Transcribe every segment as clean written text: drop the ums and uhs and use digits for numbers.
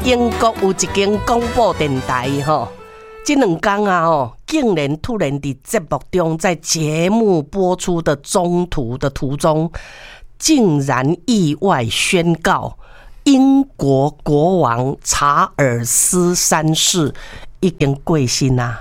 英国有一间广播电台吼，这2天啊竟然突然在节目中，在节目播出的中途的途中，竟然意外宣告英国国王查尔斯3世已经过身啊！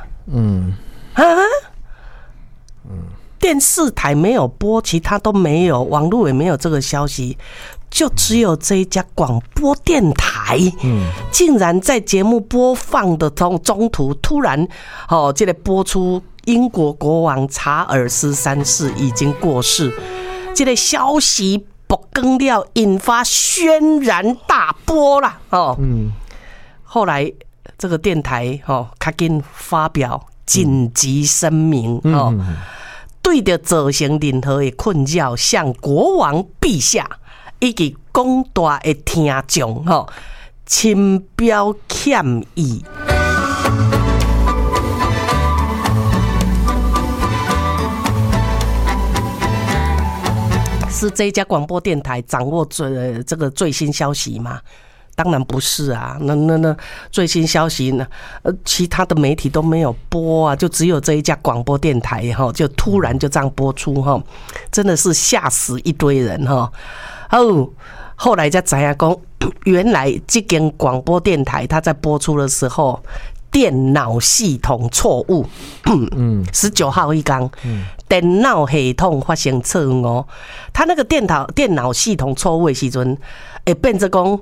电视台没有播，其他都没有，网络也没有这个消息，就只有这一家广播电台，竟然在节目播放的中途突然，这个播出英国国王查尔斯3世已经过世，这个消息曝光了，引发轩然大波啦，后来这个电台赶紧发表紧急声明，对着造成任何的困扰，向国王陛下以及广大的听众深表歉意。是这家广播电台掌握这个最新消息吗？当然不是啊，那最新消息呢？其他的媒体都没有播啊，就只有这一家广播电台就突然就这样播出真的是吓死一堆人后来才知道说，原来这间广播电台它在播出的时候，电脑系统错误，19号一刚，电脑系统发生错误它那个电脑系统错误的时阵，会变成讲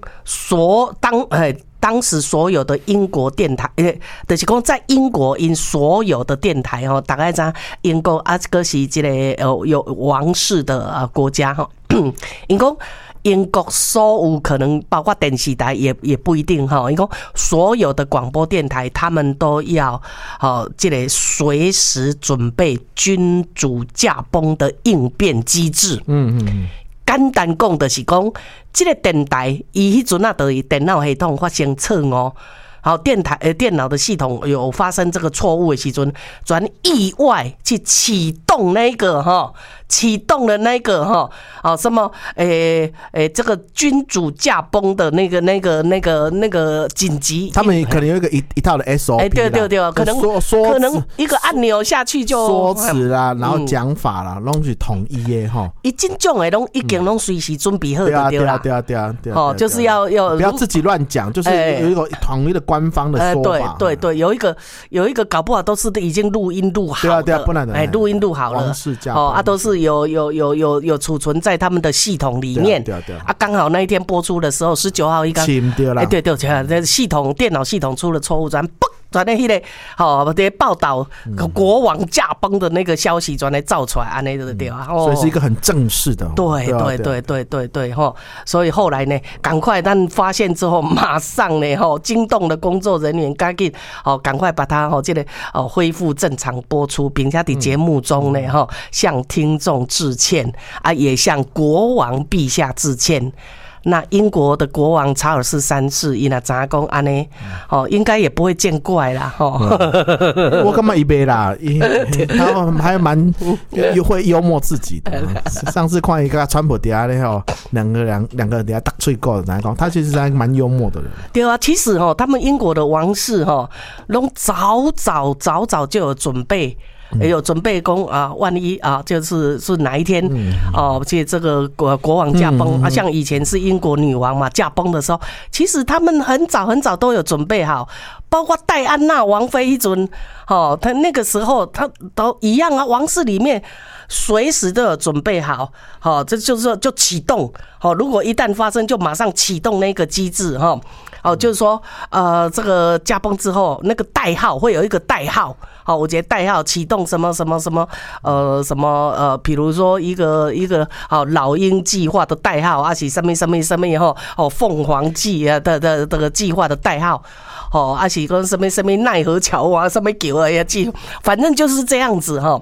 当时所有的英国电台，就是讲在英国因所有的电台大概知英国这个是这个有王室的国家因讲英国所有可能包括电视台也不一定因讲所有的广播电台他们都要这个随时准备君主驾崩的应变机制。简单讲就是讲，这个电台伊迄阵啊，就是电脑系统发生错误，电脑的系统有发生这个错误的时阵，转意外去启动那个启动了那个什么这个君主驾崩的那个紧急， 他们可能有一套的 SOP 对，可能一个按钮下去就说辞啦，然后讲法啦，拢是统一的伊这种的拢已经拢随时准备好的对啦， 对啊， 就是要不要自己乱讲，就是有一个统一的官方的说法， 对，有一个搞不好都是已经录音录好了， 对啊，不然的录音录好了，都是有储存在他们的系统里面，对啊，刚好那一天播出的时候，19号一刚，对，这系统电脑系统出了错误，转那迄个这报道国王驾崩的那个消息转来造出来，安尼就对啊， 所以是一个很正式的， 对所以后来呢，赶快但发现之后，马上呢惊动的工作人员赶紧赶快把它这个恢复正常播出，并且在节目中呢向听众致歉啊，也向国王陛下致歉。那英国的国王查尔斯3世，伊若知影讲安尼，应该也不会见怪啦， 我感觉伊袂啦，他还蛮会幽默自己的。上次看一个川普底下咧两个人底下打嘴角，知影讲他其实还蛮幽默的人。 对啊，其实他们英国的王室拢早就有准备。也有准备讲万一就是哪一天这个国王驾崩像以前是英国女王嘛驾崩的时候，其实他们很早都有准备好，包括戴安娜王妃一阵他那个时候他都一样啊，王室里面随时都有准备好这就是说就启动如果一旦发生就马上启动那个机制就是说这个驾崩之后那个代号会有一个代号我觉得代号启动什么比如说一个老鹰计划的代号还是什么凤凰计的计划的代号还是说什么奈何桥什么桥啊，反正就是这样子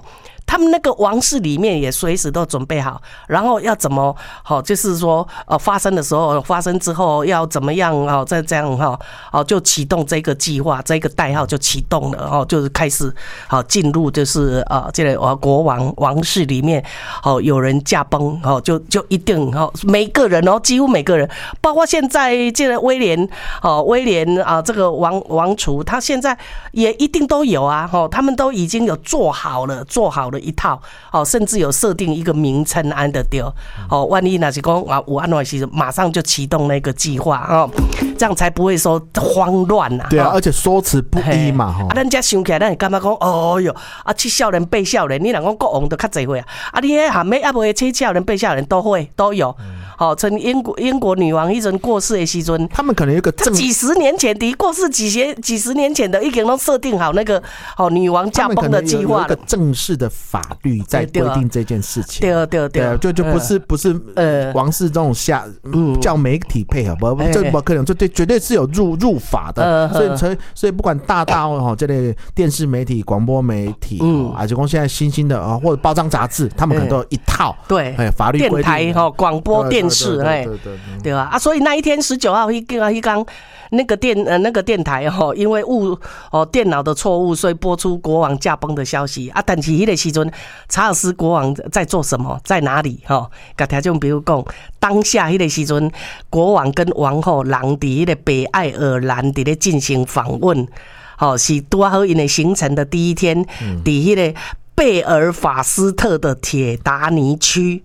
他们那个王室里面也随时都准备好，然后要怎么就是说发生的时候，发生之后要怎么样再这样就启动这个计划，这个代号就启动了就是开始进入就是这个国王室里面有人驾崩就一定每个人几乎每个人，包括现在这个威廉这个王储，他现在也一定都有啊他们都已经有做好了一套甚至有设定一个名称安的对万一那是讲有安怎时马上就启动那个计划这样才不会说慌乱啊。 对啊，而且说辞不一嘛咱家想起来，咱会感觉讲哦哟七少年八少年，你若讲国王就较侪岁你迄含尾还未七少年八少年都有从英国女王迄阵过世的时阵， 他们可能有个几十年前的过世几十年前的已经都设定好那个女王驾崩的计划了， 有一个正式的法律在规定这件事情。 对， 就不是王室这种叫媒体配合，这不可能，这绝对是有入法的。所以不管大这类电视媒体、广播媒体还是说现在新的或者报章杂志，他们可能都有一套对法律规定， 电台广播电视对吧所以那一天19号一刚那个电台因为电脑的错误，所以播出国王驾崩的消息但是那个时阵查尔斯国王在做什么，在哪里跟听众比如讲，当下那个时阵国王跟王后人在那个北爱尔兰在那进行访问是拄好因为行程的第一天在那个贝尔法斯特的铁达尼区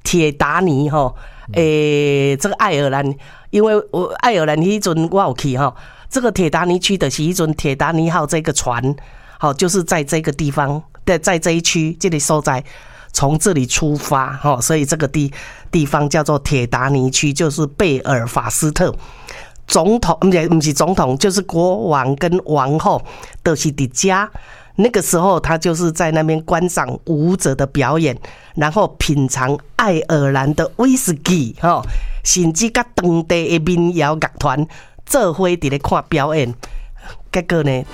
这个爱尔兰，因为爱尔兰那阵我有去这个铁达尼区的是一阵铁达尼号这个船就是在这个地方在这一区这里所在，从这里出发所以这个地方叫做铁达尼区，就是贝尔法斯特。总统不是总统，就是国王跟王后都是在家。那个时候他就是在那边观赏舞者的表演，然后品尝爱尔兰的威士忌甚至跟当地的民谣乐团做伙在那看表演。结果呢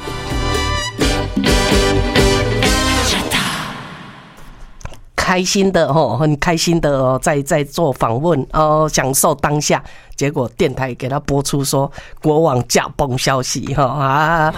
开心的很开心的在做访问享受当下，结果电台给他播出说国王驾崩消息